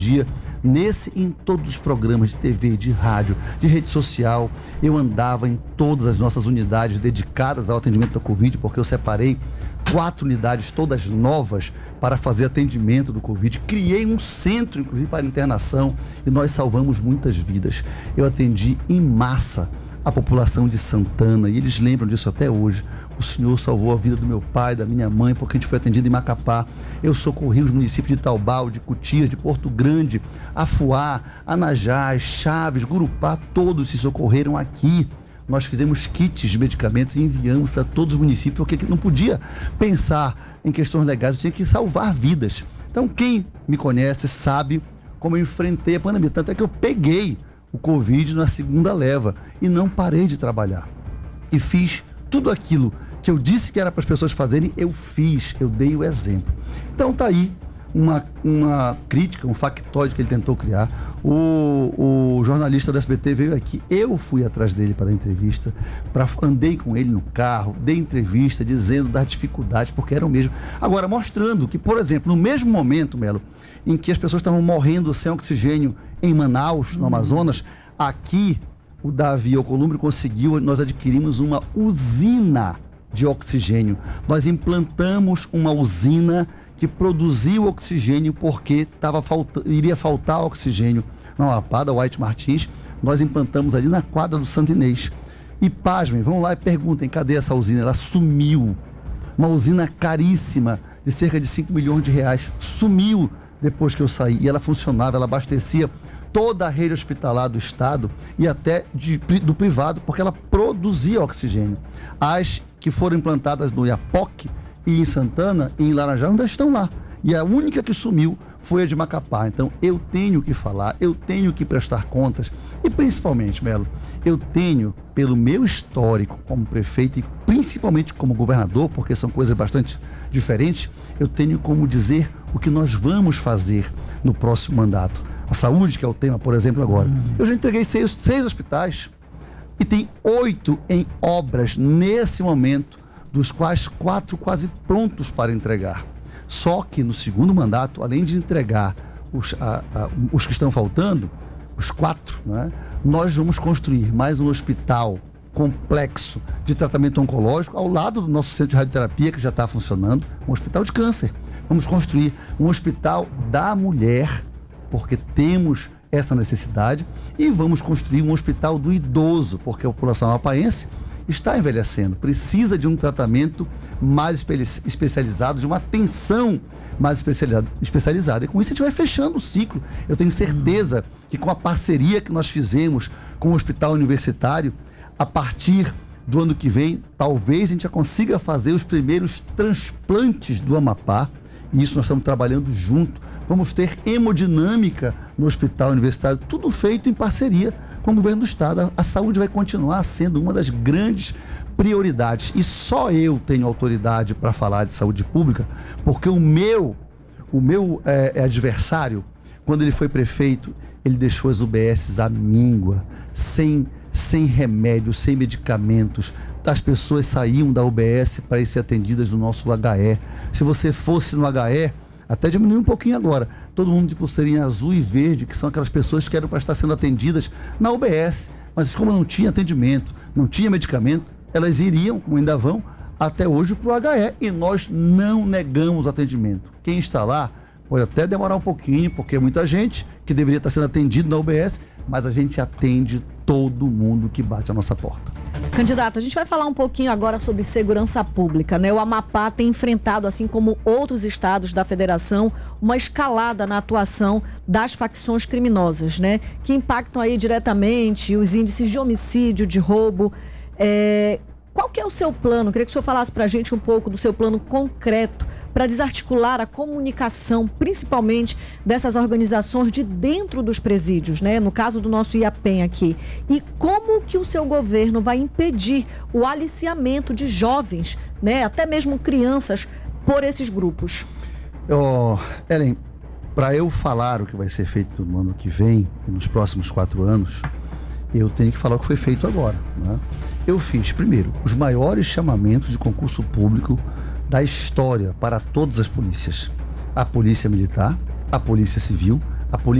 dia, nesse e em todos os programas de TV, de rádio, de rede social. Eu andava em todas as nossas unidades dedicadas ao atendimento da Covid, porque eu separei 4 unidades todas novas para fazer atendimento do Covid. Criei um centro, inclusive, para internação, e nós salvamos muitas vidas. Eu atendi em massa a população de Santana, e eles lembram disso até hoje. O senhor salvou a vida do meu pai, da minha mãe, porque a gente foi atendido em Macapá. Eu socorri os municípios de Taubal, de Cutias, de Porto Grande, Afuá, Anajás, Chaves, Gurupá, todos se socorreram aqui. Nós fizemos kits de medicamentos e enviamos para todos os municípios, porque não podia pensar em questões legais, eu tinha que salvar vidas. Então, quem me conhece sabe como eu enfrentei a pandemia. Tanto é que eu peguei o Covid na segunda leva e não parei de trabalhar. E fiz tudo aquilo que eu disse que era para as pessoas fazerem, eu fiz, eu dei o exemplo. Então tá aí uma crítica, um factoide que ele tentou criar. O jornalista do SBT veio aqui, eu fui atrás dele para dar entrevista, andei com ele no carro, dei entrevista dizendo das dificuldades, porque eram mesmo. Agora, mostrando que, por exemplo, no mesmo momento, Melo, em que as pessoas estavam morrendo sem oxigênio em Manaus, no Amazonas, aqui o Davi Alcolumbre conseguiu, nós adquirimos uma usina de oxigênio. Nós implantamos uma usina que produziu oxigênio porque iria faltar oxigênio na Amapá, da White Martins. Nós implantamos ali na quadra do Santo Inês. E pasmem, vão lá e perguntem, cadê essa usina? Ela sumiu. Uma usina caríssima, de cerca de 5 milhões de reais. Sumiu depois que eu saí. E ela funcionava, ela abastecia toda a rede hospitalar do Estado e até do privado, porque ela produzia oxigênio. As que foram implantadas no Iapoque e em Santana e em Laranjal ainda estão lá. E a única que sumiu foi a de Macapá. Então eu tenho que falar, eu tenho que prestar contas e principalmente, Melo, eu tenho, pelo meu histórico como prefeito e principalmente como governador, porque são coisas bastante diferentes, eu tenho como dizer o que nós vamos fazer no próximo mandato. A saúde, que é o tema, por exemplo, agora. Eu já entreguei 6 hospitais e tem 8 em obras nesse momento, dos quais 4 quase prontos para entregar. Só que no segundo mandato, além de entregar os que estão faltando, os 4, né, nós vamos construir mais um hospital complexo de tratamento oncológico ao lado do nosso centro de radioterapia, que já está funcionando, um hospital de câncer. Vamos construir um hospital da mulher, porque temos essa necessidade, e vamos construir um hospital do idoso, porque a população amapaense está envelhecendo, precisa de um tratamento mais especializado, de uma atenção mais especializada. E com isso a gente vai fechando o ciclo. Eu tenho certeza que com a parceria que nós fizemos com o Hospital Universitário, a partir do ano que vem, talvez a gente já consiga fazer os primeiros transplantes do Amapá, e isso nós estamos trabalhando junto. Vamos ter hemodinâmica no Hospital Universitário, tudo feito em parceria com o governo do Estado. A saúde vai continuar sendo uma das grandes prioridades. E só eu tenho autoridade para falar de saúde pública, porque o meu adversário, quando ele foi prefeito, ele deixou as UBSs à míngua, sem remédio, sem medicamentos. As pessoas saíam da UBS para ir ser atendidas no nosso HE. Se você fosse no HE, até diminuiu um pouquinho agora, todo mundo de pulseirinha azul e verde, que são aquelas pessoas que eram para estar sendo atendidas na UBS, mas como não tinha atendimento, não tinha medicamento, elas iriam, como ainda vão, até hoje para o HE, e nós não negamos atendimento. Quem está lá pode até demorar um pouquinho, porque é muita gente que deveria estar sendo atendido na UBS, mas a gente atende todo mundo que bate a nossa porta. Candidato, a gente vai falar um pouquinho agora sobre segurança pública, né? O Amapá tem enfrentado, assim como outros estados da federação, uma escalada na atuação das facções criminosas, né? Que impactam aí diretamente os índices de homicídio, de roubo. Qual que é o seu plano? Queria que o senhor falasse pra gente um pouco do seu plano concreto para desarticular a comunicação, principalmente dessas organizações de dentro dos presídios, né? No caso do nosso IAPEM aqui. E como que o seu governo vai impedir o aliciamento de jovens, né? Até mesmo crianças, por esses grupos? Ellen, para eu falar o que vai ser feito no ano que vem, nos próximos 4 anos, eu tenho que falar o que foi feito agora, né? Eu fiz, primeiro, os maiores chamamentos de concurso público da história para todas as polícias. A Polícia Militar, a Polícia Civil, A polícia